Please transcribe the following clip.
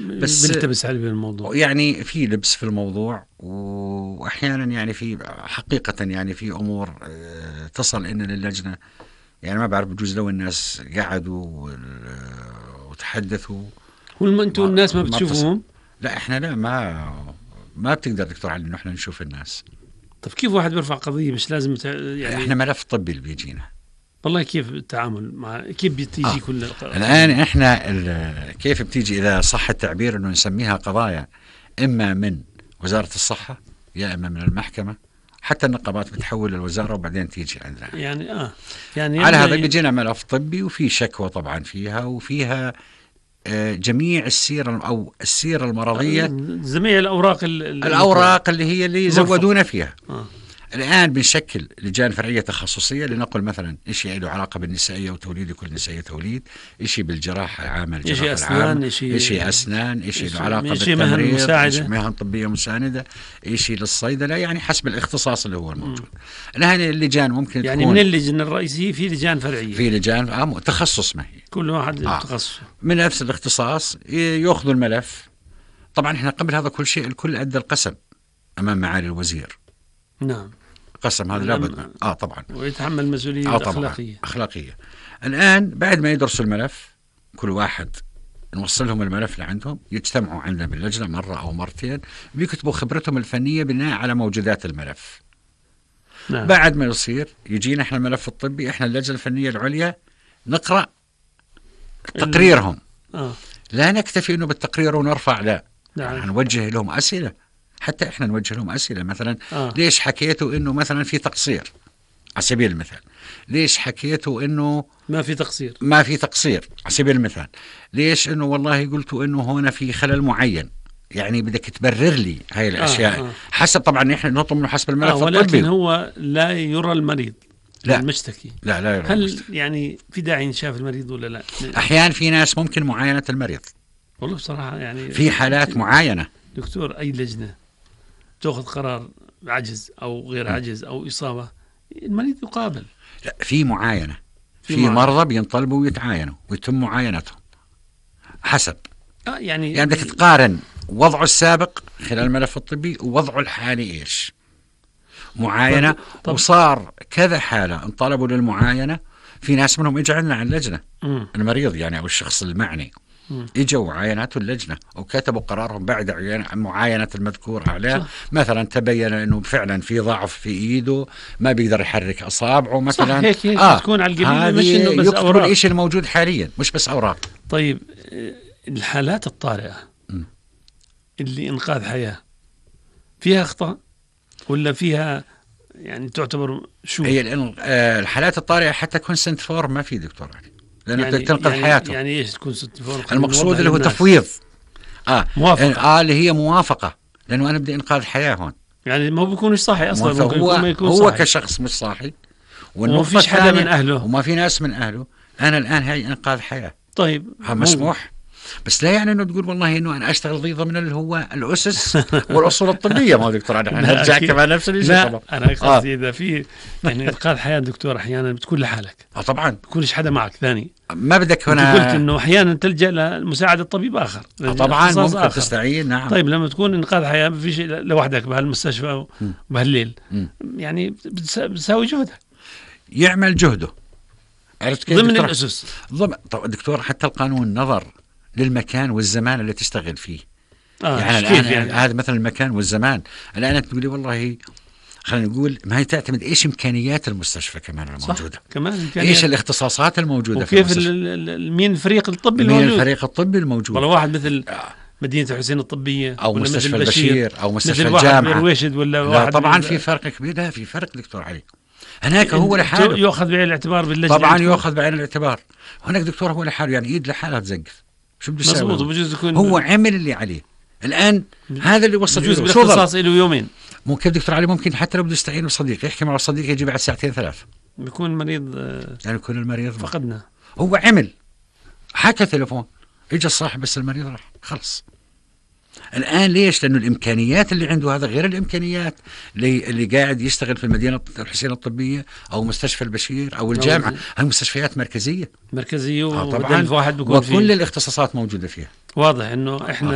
بس بنلتبس عليه بالموضوع. يعني في لبس في الموضوع، وأحيانا يعني في حقيقة يعني في أمور تصل إن للجنة، يعني ما بعرف بجوز لو الناس قعدوا وتحدثوا. أنتوا الناس ما بتشوفوهم؟ لا احنا لا، ما بتقدر دكتور علي انه احنا نشوف الناس. طب كيف واحد بيرفع قضية مش لازم يعني احنا ملف طبي اللي بيجينا. والله كيف التعامل مع كيف بتيجي كل الان احنا كيف بتيجي اذا صح التعبير انه نسميها قضايا اما من وزارة الصحة يا اما من المحكمة، حتى النقابات بتحول للوزارة وبعدين تيجي عندنا. يعني على هذا بيجينا ملف طبي وفي شكوى طبعا فيها، وفيها جميع السيرة أو السيرة المرضية، جميع الأوراق اللي هي اللي زودونا فيها. الآن بنشكل لجان فرعية تخصصية، لنقل مثلا إشي له علاقة بالنسائية وتوليد، كل نسائية توليد، إشي بالجراحة العامة، إشي أسنان، إشي أسنان، إشي له علاقة بالتمريض، إشي مهن طبية مساندة، إشي للصيدلة، يعني حسب الاختصاص اللي هو الموجود. الآن اللجان ممكن يعني تكون من اللجنة الرئيسية في لجان فرعية، في لجان تخصص، ما هي كل واحد تخصصه من نفس الاختصاص، يأخذوا الملف. طبعا احنا قبل هذا كل شيء الكل أدى القسم أمام معالي الوزير. نعم، قسم هذا لابد طبعا، ويتحمل مسؤولية أخلاقية. الآن بعد ما يدرسوا الملف كل واحد نوصلهم الملف لعندهم، يجتمعوا عندنا باللجنة مرة أو مرتين، بيكتبوا خبرتهم الفنية بناء على موجودات الملف. نعم. بعد ما يصير يجينا احنا الملف الطبي، احنا اللجنة الفنية العليا نقرأ تقريرهم. لا نكتفي انه بالتقرير ونرفع، لا يعني نوجه لهم أسئلة، حتى احنا نوجه لهم أسئلة مثلا ليش حكيتوا انه مثلا في تقصير على سبيل المثال، ليش حكيتوا انه ما في تقصير على سبيل المثال، ليش انه والله قلتوا انه هنا في خلل معين، يعني بدك تبرر لي هاي الاشياء حسب طبعا احنا نطلب منه حسب الملف الطبي. ولكن هو لا يرى المريض، لا المشتكي، لا يرى هل المشتكي. يعني في داعي نشاف المريض ولا لا؟ احيانا في ناس ممكن معاينة المريض، والله بصراحة يعني في حالات معاينة. دكتور أي لجنة تأخذ قرار عجز أو غير عجز أو إصابة، المريض يقابل. لا، في معاينة، في مرضى بينطلبوا ويتعاينوا ويتم معاينتهم حسب يعني بدك تقارن وضعه السابق خلال الملف الطبي ووضعه الحالي إيش معاينة. وصار كذا حالة انطلبوا للمعاينة، في ناس منهم اجى عندنا عن اللجنة، المريض يعني أو الشخص المعني اجوا وعاينته اللجنة وكتبوا قرارهم بعد معاينة المذكور أعلاه. مثلا تبين أنه فعلا في ضعف في إيده، ما بيقدر يحرك أصابعه مثلا، هيك تكون على القبيل، مش إنه بس أوراق، الإشي الموجود حاليا مش بس أوراق. طيب الحالات الطارئة اللي إنقاذ حياة فيها أخطاء ولا فيها يعني تعتبر شو؟ هي الحالات الطارئة حتى كونسنت فورم ما في دكتور علي، لأنه يعني تنقذ حياته. يعني إيش كونسنت فورم؟ المقصود اللي هو تفويض موافقة. اللي هي موافقة، لأنه أنا بدي إنقاذ حياة هون، يعني ما بيكونش صاحي أصلا، هو كشخص مش صاحي، وما فيش حدا من أهله، وما في ناس من أهله. أنا الآن هاي إنقاذ حياة، طيب مسموح، بس لا يعني انه تقول والله انه انا اشتغل ضمن اللي هو الاسس والاصول الطبيه. ما دكتور انا نرجع كمان نفس الشيء. لا انا قصدي اذا في يعني انقاذ حياه دكتور احيانا بتكون لحالك، طبعا بيكونش حدا معك ثاني، ما بدك هنا. قلت انه احيانا تلجا لمساعده طبيب اخر، طبعا ممكن تستعين. نعم. طيب لما تكون انقاذ حياه ما فيش لوحدك بهالمستشفى وبهالليل، يعني بتساوي جهدك، يعمل جهده، عرفت كيف ضمن الاسس. طب دكتور حتى القانون نظر للمكان والزمان اللي تشتغل فيه. يعني الآن يعني هذا مثلا المكان والزمان. الآن أنت تقولي والله خلينا نقول ما هي تعتمد إيش إمكانيات المستشفى كمان الموجودة، كمان إيش الاختصاصات الموجودة، وكيف مين الفريق الطبي الموجود، مين الفريق الطبي الموجود. والله واحد مثل مدينة الحسين الطبية أو ولا مستشفى مثل البشير أو مستشفى الجامعة ولا واحد. طبعا في فرق كبير. لا في فرق دكتور علي. هناك هو لحاله يؤخذ بعين الاعتبار باللجنة، طبعا يؤخذ بعين الاعتبار. هناك دكتور هو لحاله، يعني ايد لحالها تزقف، شو بده يسوي؟ هو عمل اللي عليه. الآن هذا اللي وصل له بالاختصاص له يومين. مو كيف دكتور علي ممكن حتى لو بده يستعين بصديق يحكي مع الصديق يجي بعد ساعتين ثلاث بيكون المريض يعني يكون المريض فقدنا. هو عمل حكى تليفون اجى الصاحب بس المريض راح خلص. الآن ليش؟ لأنه الإمكانيات اللي عنده هذا غير الإمكانيات اللي قاعد يشتغل في المدينة الحسين الطبية أو مستشفى البشير أو الجامعة. هاي مستشفيات مركزية طبعا، وكل الاختصاصات موجودة فيها. واضح إنه إحنا